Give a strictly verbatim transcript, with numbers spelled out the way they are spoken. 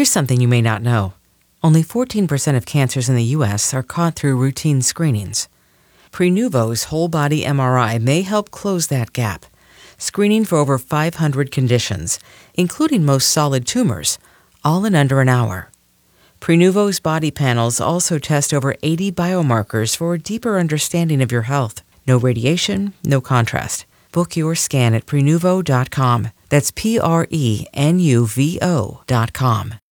Here's something you may not know. Only fourteen percent of cancers in the U S are caught through routine screenings. Prenuvo's whole-body M R I may help close that gap, screening for over five hundred conditions, including most solid tumors, all in under an hour. Prenuvo's body panels also test over eighty biomarkers for a deeper understanding of your health. No radiation, no contrast. Book your scan at Prenuvo dot com. That's P R E N U V O dot com.